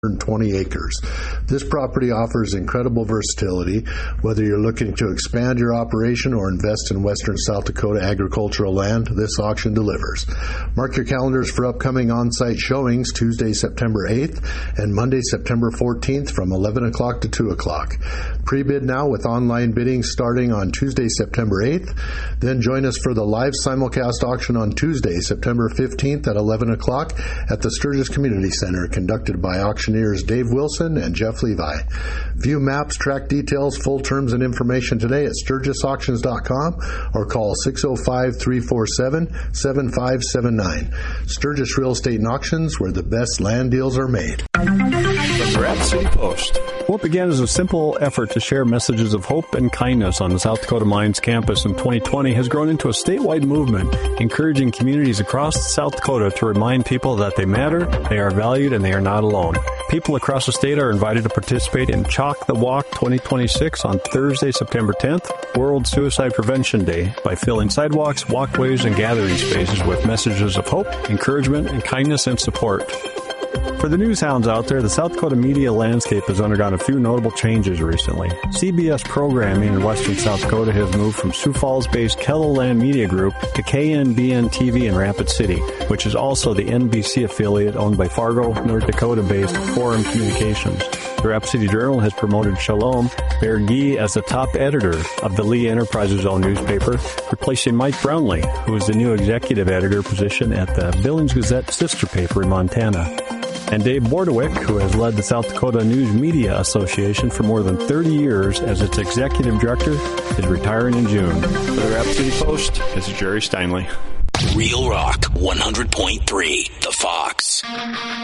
20 acres. This property offers incredible versatility, whether you're looking to expand your operation or invest in western South Dakota agricultural land. This auction delivers. Mark your calendars for upcoming on-site showings Tuesday, September 8th and Monday, September 14th from 11 o'clock to 2 o'clock. Pre-bid now with online bidding starting on Tuesday, September 8th. Then join us for the live simulcast auction on Tuesday, September 15th at 11 o'clock at the Sturgis Community Center, conducted by auctioneers Dave Wilson and Jeff Levi. View maps, track details, full terms, and information today at SturgisAuctions.com or call 605-347-7579. Sturgis Real Estate and Auctions, where the best land deals are made. The Rapid City Post. What began as a simple effort to share messages of hope and kindness on the South Dakota Mines campus in 2020 has grown into a statewide movement, encouraging communities across South Dakota to remind people that they matter, they are valued, and they are not alone. People across the state are invited to participate in Chalk the Walk 2026 on Thursday, September 10th, World Suicide Prevention Day, by filling sidewalks, walkways, and gathering spaces with messages of hope, encouragement, and kindness and support. For the news hounds out there, the South Dakota media landscape has undergone a few notable changes recently. CBS programming in western South Dakota has moved from Sioux Falls-based KELOLAND Media Group to KNBN-TV in Rapid City, which is also the NBC affiliate owned by Fargo, North Dakota-based Forum Communications. The Rapid City Journal has promoted Shalom Bergi as the top editor of the Lee Enterprises owned newspaper, replacing Mike Brownlee, who is the new executive editor position at the Billings Gazette sister paper in Montana. And Dave Bordewick, who has led the South Dakota News Media Association for more than 30 years as its executive director, is retiring in June. For the Rapid City Post, this is Jerry Steinley. Real Rock 100.3, The Fox.